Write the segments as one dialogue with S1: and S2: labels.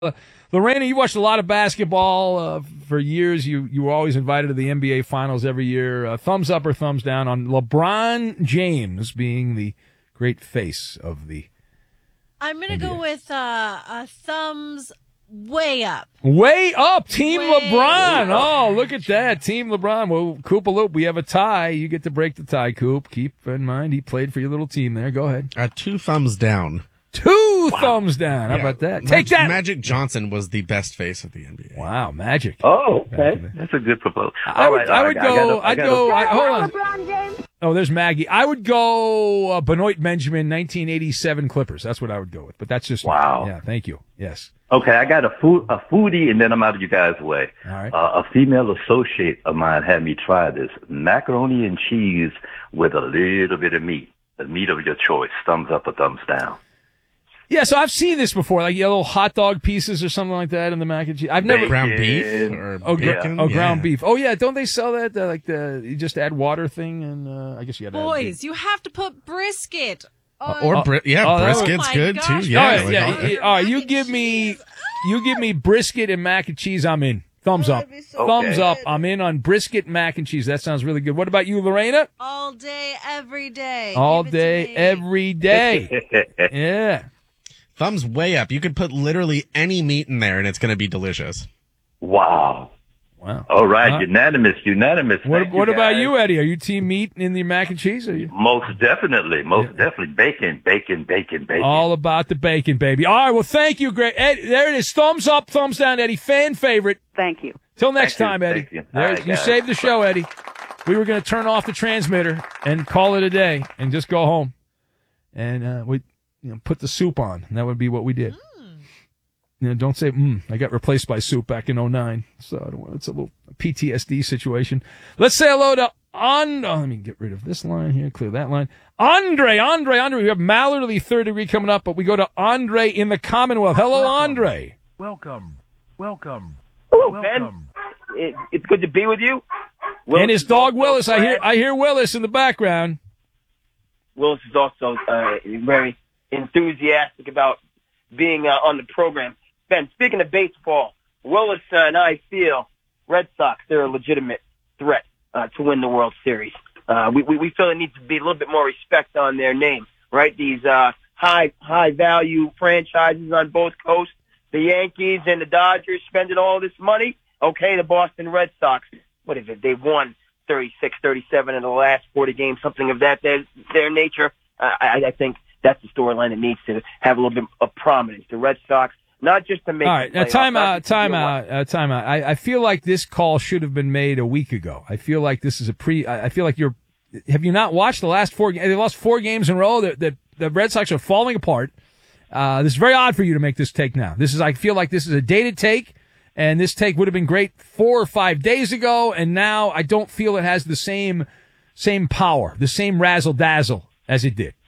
S1: Lorena, you watched a lot of basketball for years. You were always invited to the NBA Finals every year. Thumbs up or thumbs down on LeBron James being the great face of the
S2: I'm going to
S1: NBA.
S2: go with a thumbs way up.
S1: Way up, Team
S2: Way
S1: LeBron.
S2: up.
S1: Oh, look at that, Team LeBron. Well, Koopaloop, we have a tie. You get to break the tie, Coop. Keep in mind he played for your little team there. Go ahead.
S3: 2 thumbs down.
S1: 2 thumbs down. How about that? Take that.
S3: Magic Johnson was the best face of the NBA.
S1: Wow, Magic.
S4: Oh, okay. That's a good proposal.
S1: I would go. Hold on. Oh, there's Maggie. I would go Benoit Benjamin, 1987 Clippers. That's what I would go with. But that's just
S4: Wow.
S1: Yeah, thank you. Yes.
S4: Okay, I got a foodie, and then I'm out of you guys' way.
S1: All right.
S4: A female associate of mine had me try this macaroni and cheese with a little bit of meat. The meat of your choice. Thumbs up or thumbs down.
S1: Yeah, so I've seen this before, like little hot dog pieces or something like that in the mac and cheese. I've never
S3: Ground beef or bacon?
S1: Ground beef. Oh yeah, don't they sell that you just add water thing and I guess you got to
S2: Boys, you have to put brisket.
S3: Brisket's good
S2: gosh.
S3: too. Yeah,
S1: All right, you give me brisket and mac and cheese. I'm in. Thumbs up. Thumbs up. I'm in on brisket, mac and cheese. That sounds really good. What about you, Lorena?
S2: All day, every day.
S1: All
S2: Give it to
S1: day,
S2: me.
S1: every day. Yeah.
S3: Thumbs way up. You could put literally any meat in there and it's going to be delicious.
S4: Wow. All right, unanimous.
S1: What about you, Eddie? Are you team meat in the mac and cheese? Are you?
S4: Most definitely. Bacon.
S1: All about the bacon, baby. All right, well, thank you, great. Ed, there it is. Thumbs up, thumbs down, Eddie. Fan favorite.
S5: Thank you.
S1: Till next
S4: Thank you.
S1: time, Eddie.
S4: Thank you.
S1: There,
S4: All right,
S1: you
S4: guys.
S1: saved the show, Eddie. We were going to turn off the transmitter and call it a day and just go home. And we put the soup on, and that would be what we did. Don't say, I got replaced by soup back in 2009. So I don't want, it's a little PTSD situation. Let's say hello to let me get rid of this line here, clear that line. Andre. We have Mallard of the Third Degree coming up, but we go to Andre in the Commonwealth. Hello, Andre.
S6: Welcome.
S7: Hello, Ben. It's good to be with you. Willis
S1: And his
S7: is
S1: dog
S7: also
S1: Willis. I
S7: Fred.
S1: hear Willis in the background.
S7: Willis is also very enthusiastic about being on the program. Ben, speaking of baseball, Willis and I feel Red Sox, they're a legitimate threat to win the World Series. We feel there needs to be a little bit more respect on their name, right? These high value franchises on both coasts, the Yankees and the Dodgers spending all this money. Okay, the Boston Red Sox, what is it? They've won 36, 37 in the last 40 games, something of their nature. I think that's the storyline that needs to have a little bit of prominence. The Red Sox, not just to make.
S1: All right, now time out. I feel like this call should have been made a week ago. I feel like this is I feel like have you not watched the last 4 games? They lost 4 games in a row. The Red Sox are falling apart. This is very odd for you to make this take now. I feel like this is a dated take, and this take would have been great 4 or 5 days ago, and now I don't feel it has the same power, the same razzle dazzle as it did.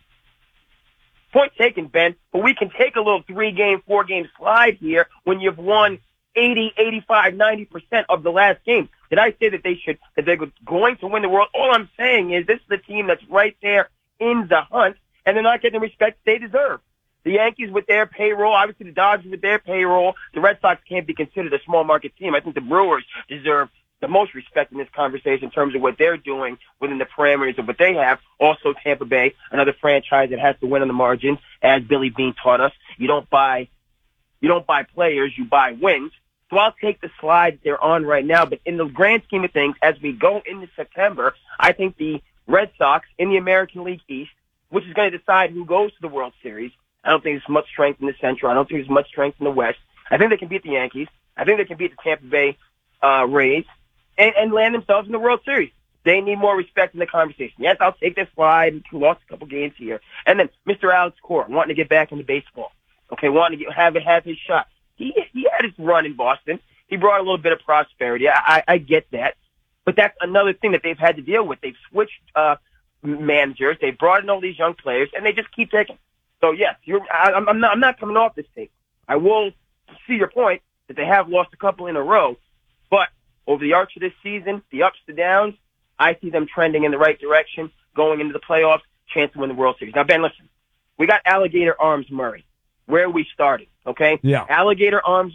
S7: Point taken, Ben, but we can take a little 3-game, 4-game slide here when you've won 80, 85, 90% of the last game. Did I say that they're going to win the world? All I'm saying is this is a team that's right there in the hunt, and they're not getting the respect they deserve. The Yankees with their payroll, obviously the Dodgers with their payroll, the Red Sox can't be considered a small market team. I think the Brewers deserve the most respect in this conversation in terms of what they're doing within the parameters of what they have. Also, Tampa Bay, another franchise that has to win on the margins, as Billy Beane taught us. You don't buy players, you buy wins. So I'll take the slide they're on right now. But in the grand scheme of things, as we go into September, I think the Red Sox in the American League East, which is going to decide who goes to the World Series. I don't think there's much strength in the Central. I don't think there's much strength in the West. I think they can beat the Yankees. I think they can beat the Tampa Bay Rays and land themselves in the World Series. They need more respect in the conversation. Yes, I'll take this slide. We lost a couple games here. And then Mr. Alex Cora, wanting to get back into baseball. Okay, wanting to have his shot. He had his run in Boston. He brought a little bit of prosperity. I get that. But that's another thing that they've had to deal with. They've switched managers. They've brought in all these young players, and they just keep taking. So, yes, I'm not coming off this tape. I will see your point that they have lost a couple in a row. But over the arch of this season, the ups, the downs, I see them trending in the right direction, going into the playoffs, chance to win the World Series. Now, Ben, listen, we got Alligator Arms Murray. where we started, okay?
S1: Yeah.
S7: Alligator arms